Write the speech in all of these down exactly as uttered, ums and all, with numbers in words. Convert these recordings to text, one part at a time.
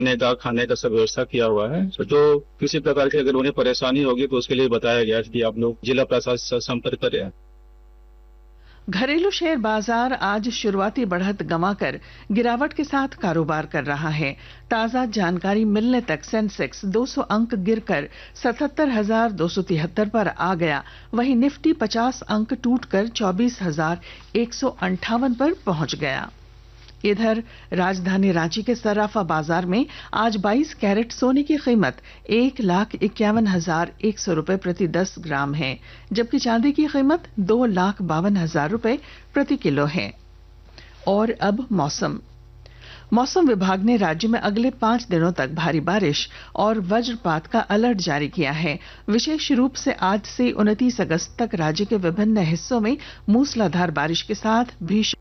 रहने का, खाने का सब व्यवस्था किया हुआ है। तो जो किसी प्रकार की अगर उन्हें परेशानी होगी तो उसके लिए बताया गया है कि आप लोग जिला प्रशासन से संपर्क करें। घरेलू शेयर बाजार आज शुरुआती बढ़त गंवाकर गिरावट के साथ कारोबार कर रहा है। ताजा जानकारी मिलने तक सेंसेक्स दो सौ अंक गिरकर सतहत्तर हजार दो सौ तिहत्तर पर आ गया। वहीं निफ्टी पचास अंक टूटकर चौबीस हजार एक सौ अंठावन पर पहुंच गया। इधर राजधानी रांची के सराफा बाजार में आज बाईस कैरेट सोने की कीमत एक लाख इक्यावन हजार एक सौ रुपए प्रति दस ग्राम है, जबकि चांदी की कीमत दो लाख बावन हजार रुपए प्रति किलो है। और अब मौसम मौसम विभाग ने राज्य में अगले पांच दिनों तक भारी बारिश और वज्रपात का अलर्ट जारी किया है। विशेष रूप से आज से उनतीस अगस्त तक राज्य के विभिन्न हिस्सों में मूसलाधार बारिश के साथ भीषण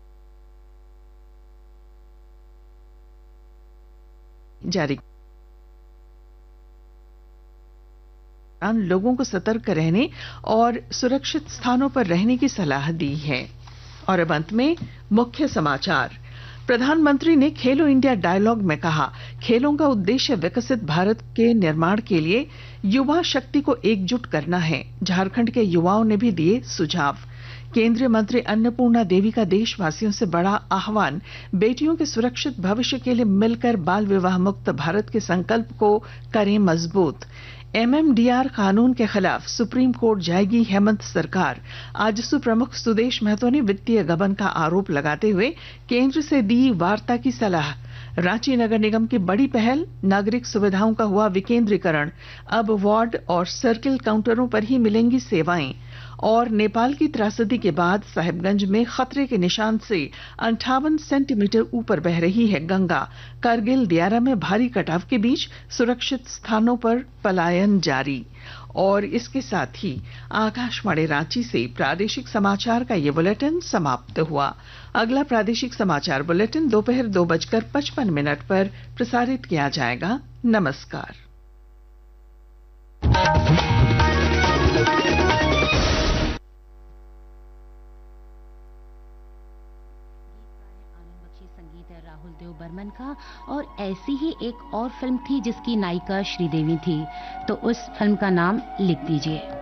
जारी लोगों को सतर्क रहने और सुरक्षित स्थानों पर रहने की सलाह दी है। और अब अंत में मुख्य समाचार। प्रधानमंत्री ने खेलो इंडिया डायलॉग में कहा, खेलों का उद्देश्य विकसित भारत के निर्माण के लिए युवा शक्ति को एकजुट करना है। झारखंड के युवाओं ने भी दिए सुझाव। केंद्रीय मंत्री अन्नपूर्णा देवी का देशवासियों से बड़ा आह्वान, बेटियों के सुरक्षित भविष्य के लिए मिलकर बाल विवाह मुक्त भारत के संकल्प को करें मजबूत। एमएमडीआर कानून के खिलाफ सुप्रीम कोर्ट जाएगी हेमंत सरकार। आजसू प्रमुख सुदेश महतो ने वित्तीय गबन का आरोप लगाते हुए केंद्र से दी वार्ता की सलाह। रांची नगर निगम की बड़ी पहल, नागरिक सुविधाओं का हुआ विकेंद्रीकरण। अब वार्ड और सर्किल काउंटरों पर ही मिलेंगी सेवाएं। और नेपाल की त्रासदी के बाद साहिबगंज में खतरे के निशान से अंठावन सेंटीमीटर ऊपर बह रही है गंगा। कारगिल दियारा में भारी कटाव के बीच सुरक्षित स्थानों पर पलायन जारी। और इसके साथ ही आकाशवाणी रांची से प्रादेशिक समाचार का ये बुलेटिन समाप्त हुआ। अगला प्रादेशिक समाचार बुलेटिन दोपहर दो बजकर पचपन मिनट पर प्रसारित किया जाएगा। नमस्कार। संगीत है राहुल देव बर्मन का। और ऐसी ही एक और फिल्म थी जिसकी नायिका श्रीदेवी थी, तो उस फिल्म का नाम लिख दीजिए।